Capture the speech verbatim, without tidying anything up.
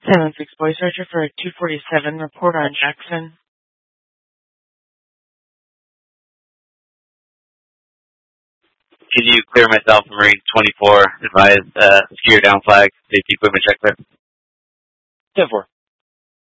seven six Voice Archer for two forty-seven, report on Jackson. Can you clear myself from Marine twenty-four, advise uh, skier down flag, safety equipment check there? ten four.